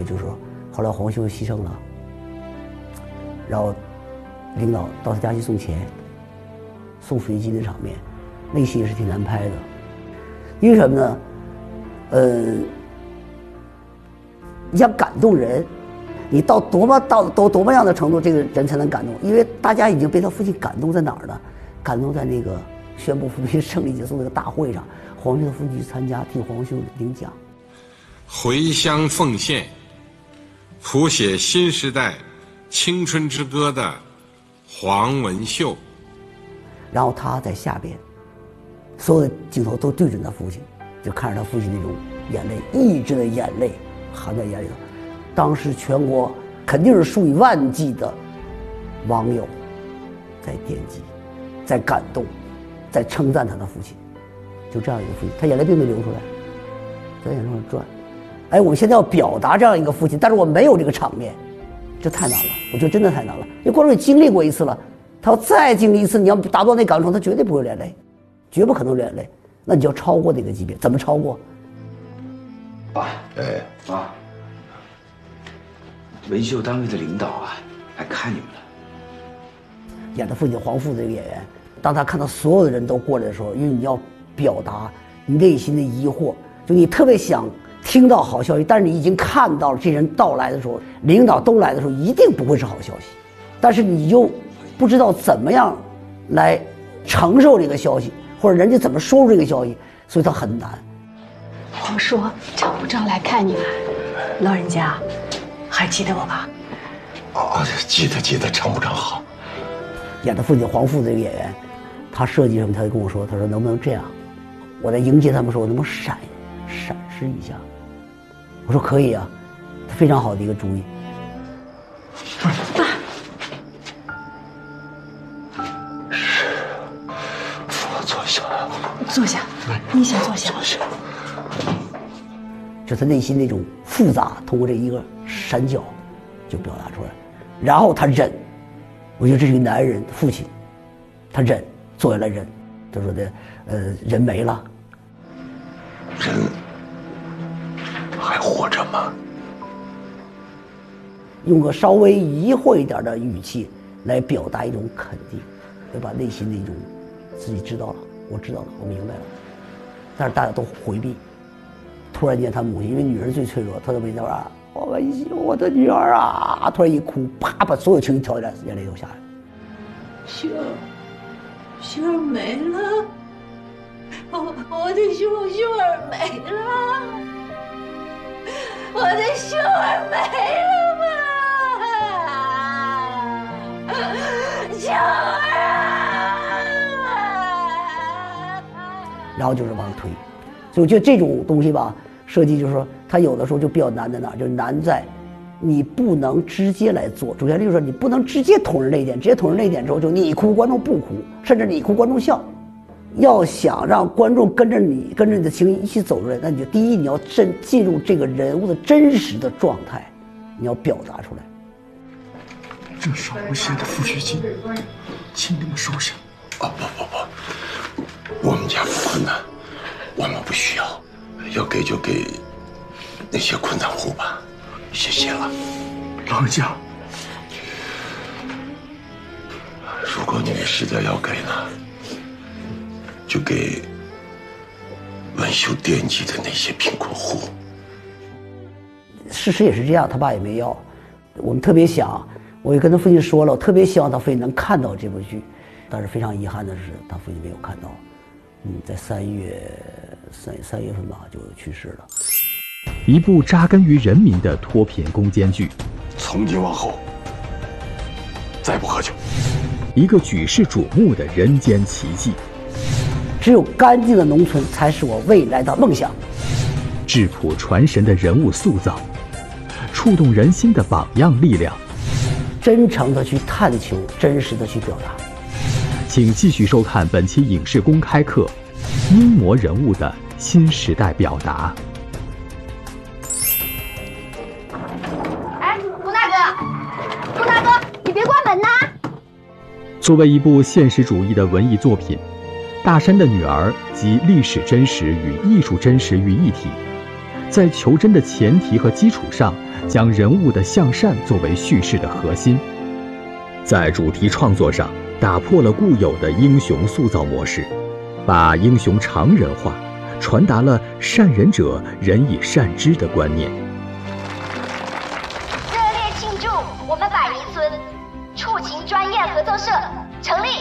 就是说，后来黄修牺牲了，然后领导到他家去送钱，送飞机的场面，那个戏也是挺难拍的。因为什么呢？你想感动人，你到多么样的程度，这个人才能感动？因为大家已经被他父亲感动在哪儿呢？感动在那个宣布扶贫胜利结束那个大会上，黄修的父亲去参加，替黄修领奖。 回乡奉献，谱写新时代青春之歌的黄文秀。 然后他在下边，所有的镜头都对准他父亲，就看着他父亲那种眼泪，抑制的眼泪含在眼里头。当时全国肯定是数以万计的网友在点击，在感动，在称赞他的父亲。就这样一个父亲，他眼泪并没流出来，在眼上转。哎，我们现在要表达这样一个父亲，但是我没有这个场面，这太难了。我觉得真的太难了，因为观众也经历过一次了，他要再经历一次，你要达到那感动，他绝对不会流眼泪，绝不可能流眼泪。那你就要超过这个级别，怎么超过？ 爸，妈，文秀单位的领导啊，来看你们了。 演他父亲黄父这个演员，当他看到所有的人都过来的时候，因为你要表达你内心的疑惑，就你特别想听到好消息，但是你已经看到了这人到来的时候，领导都来的时候，一定不会是好消息，但是你又不知道怎么样来承受这个消息，或者人家怎么说出这个消息，所以他很难。 我说常部长来看你了，老人家还记得我吧？ 记得，常部长好。 演他父亲黄父这个演员，他设计什么，他就跟我说，他说能不能这样，我在迎接他们时候，我能不能闪失一下？我说可以啊，非常好的一个主意。 爸，坐下，你先坐下。 这他内心那种复杂，通过这一个闪角就表达出来，然后他忍。我觉得这是个男人父亲，他忍，坐下来忍。他说的，人没了， 人还活着吗？ 用个稍微疑惑一点的语气来表达一种肯定，要把内心的一种自己知道了，我知道了，我明白了。但是大家都回避。突然间，他母亲因为女人最脆弱，她都没那啊，我的女儿啊，突然一哭，啪把所有情绪调起来，眼泪都下来了。 秀儿没了，我的秀儿没了，我的秀儿没了嘛，秀儿啊！ 然后就是往上推，所以我觉得这种东西吧，设计就是说，它有的时候就比较难在哪儿，就是难在你不能直接来做。主旋律就是说，你不能直接捅人那一点，直接捅人那一点之后，就你哭观众不哭，甚至你哭观众笑。要想让观众跟着你的情绪一起走出来，那你就第一，你要进入这个人物的真实的状态，你要表达出来。 这是我写的抚恤金，请你们收下。 不，我们家不困难，我们不需要，要给就给那些困难户吧，谢谢了。 老人家， 如果你们实在要给呢，就给文秀惦记的那些贫困户。 事实也是这样，他爸也没要。我们特别想，我也跟他父亲说了，我特别希望他父亲能看到这部剧，但是非常遗憾的是，他父亲没有看到。在3月份吧，就去世了。 一部扎根于人民的脱贫攻坚剧， 从今往后，再不喝酒。 一个举世瞩目的人间奇迹。 只有干净的农村才是我未来的梦想。 质朴传神的人物塑造，触动人心的榜样力量。 真诚的去探求，真实的去表达。 请继续收看本期影视公开课《英模人物的新时代表达》。 哎，龚大哥，你别关门呐！ 作为一部现实主义的文艺作品，《大山的女儿》集历史真实与艺术真实于一体， 在求真的前提和基础上，将人物的向善作为叙事的核心。在主题创作上，打破了固有的英雄塑造模式，把英雄常人化，传达了善人者人以善之的观念。 热烈庆祝我们百尼村触情专业合作社成立。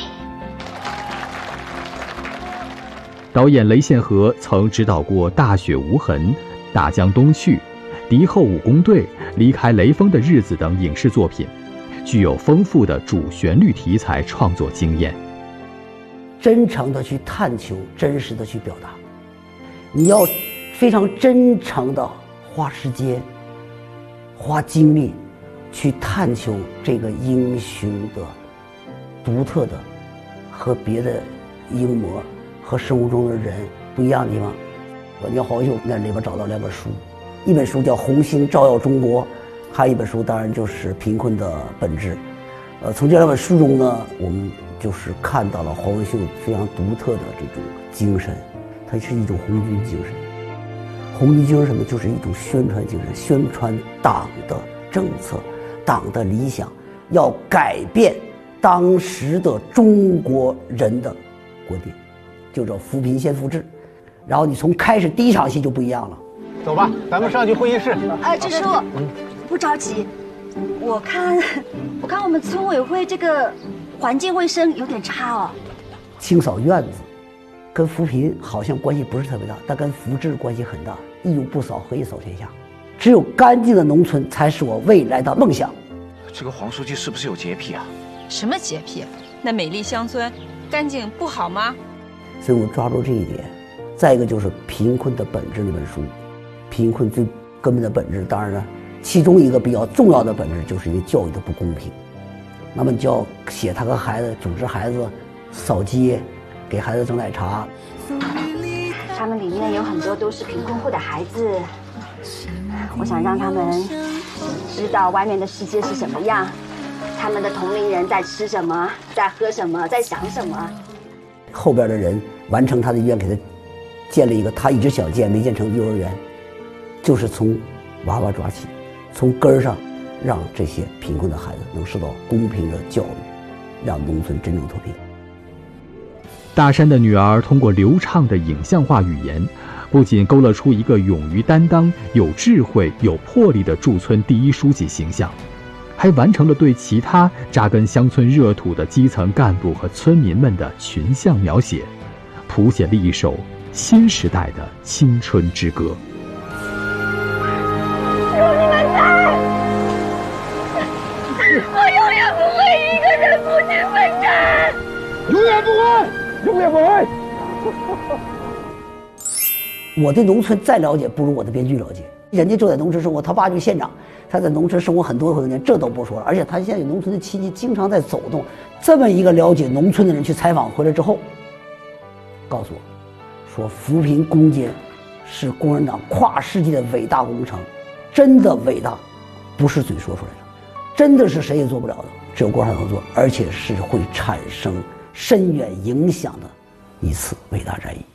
导演雷宪和曾指导过《大雪无痕》《大江东去》《敌后武工队》《离开雷锋的日子》等影视作品，具有丰富的主旋律题材创作经验。 真诚的去探求，真实的去表达，你要非常真诚的花时间、花精力去探求这个英雄的独特的和别的英模和生活中的人不一样的地方。你要好秀那里边找到2本书，一本书叫《红星照耀中国》，还有一本书当然就是《贫困的本质》。从这2本书中呢，我们就是看到了黄文秀非常独特的这种精神，它是一种红军精神。红军精神什么？就是一种宣传精神，宣传党的政策、党的理想，要改变当时的中国人的观点，就叫扶贫先扶志。然后你从开始第1场戏就不一样了。 走吧，咱们上去会议室。 支书，不着急，我看我们村委会这个环境卫生有点差哦。 清扫院子跟扶贫好像关系不是特别大，但跟扶志关系很大。一无不扫，何以扫天下？只有干净的农村才是我未来的梦想。 这个黄书记是不是有洁癖啊？ 什么洁癖？那美丽乡村干净不好吗？ 所以我抓住这一点。再一个就是《贫困的本质》那本书，贫困最根本的本质，当然了，其中一个比较重要的本质就是一个教育的不公平。那么你就要写他和孩子组织孩子扫街，给孩子整奶茶。 他们里面有很多都是贫困户的孩子，我想让他们知道外面的世界是什么样，他们的同龄人在吃什么，在喝什么，在想什么。 后边的人完成他的愿，给他建了一个他一直想建没建成的幼儿园，就是从娃娃抓起，从根儿上让这些贫困的孩子能受到公平的教育，让农村真正脱贫。 大山的女儿通过流畅的影像化语言，不仅勾勒出一个勇于担当、有智慧、有魄力的驻村第1书记形象，还完成了对其他扎根乡村热土的基层干部和村民们的群像描写，谱写了一首新时代的青春之歌。 有你们在，我永远不会一个人孤军奋战， 永远不会，永远不会。 我对农村再了解不如我的编剧了解，人家就在农村生活，他爸就是县长，他在农村生活很多年，这都不说了。而且他现在有农村的亲戚，经常在走动。这么一个了解农村的人去采访回来之后，告诉我，说扶贫攻坚是共产党跨世纪的伟大工程，真的伟大，不是嘴说出来的，真的是谁也做不了的，只有共产党能做，而且是会产生深远影响的一次伟大战役。